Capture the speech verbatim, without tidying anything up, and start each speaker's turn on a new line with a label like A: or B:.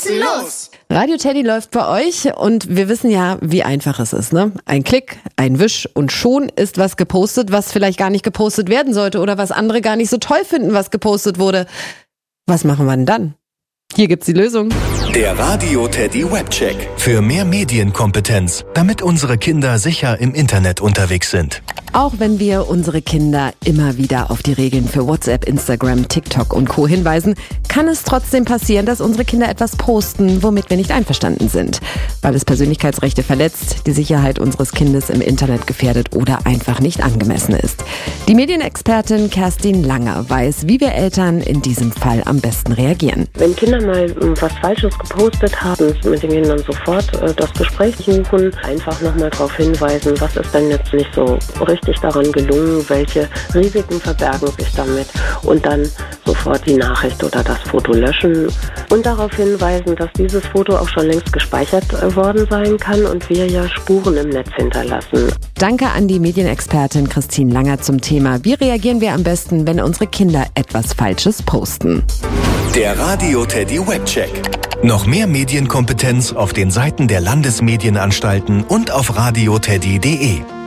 A: jetzt los?
B: Radio Teddy läuft bei euch und wir wissen ja, wie einfach es ist, ne? Ein Klick, ein Wisch und schon ist was gepostet, was vielleicht gar nicht gepostet werden sollte oder was andere gar nicht so toll finden, was gepostet wurde. Was machen wir denn dann? Hier gibt's die Lösung.
C: Der Radio Teddy Webcheck. Für mehr Medienkompetenz, damit unsere Kinder sicher im Internet unterwegs sind.
B: Auch wenn wir unsere Kinder immer wieder auf die Regeln für WhatsApp, Instagram, TikTok und Co. hinweisen, kann es trotzdem passieren, dass unsere Kinder etwas posten, womit wir nicht einverstanden sind. Weil es Persönlichkeitsrechte verletzt, die Sicherheit unseres Kindes im Internet gefährdet oder einfach nicht angemessen ist. Die Medienexpertin Kerstin Langer weiß, wie wir Eltern in diesem Fall am besten reagieren.
D: Wenn Kinder mal was Falsches gepostet haben, mit den Kindern sofort äh, das Gespräch suchen, einfach nochmal darauf hinweisen, was ist denn jetzt nicht so richtig daran gelungen, welche Risiken verbergen sich damit und dann sofort die Nachricht oder das Foto löschen und darauf hinweisen, dass dieses Foto auch schon längst gespeichert worden sein kann und wir ja Spuren im Netz hinterlassen.
B: Danke an die Medienexpertin Christine Langer zum Thema: Wie reagieren wir am besten, wenn unsere Kinder etwas Falsches posten?
C: Der Radio Teddy Webcheck. Noch mehr Medienkompetenz auf den Seiten der Landesmedienanstalten und auf radioteddy punkt de.